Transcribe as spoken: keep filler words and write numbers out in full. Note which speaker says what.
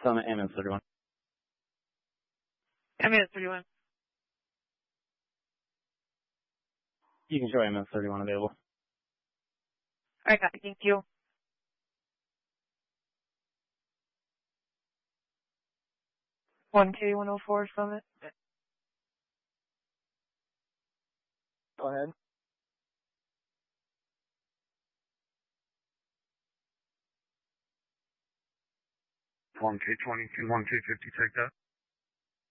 Speaker 1: Summit M S thirty-one.
Speaker 2: M S thirty-one.
Speaker 1: You can show M S thirty-one available.
Speaker 2: Alright, got it. Thank you. one K one oh four Summit.
Speaker 1: Go ahead.
Speaker 3: one K twenty, one K fifty, take that.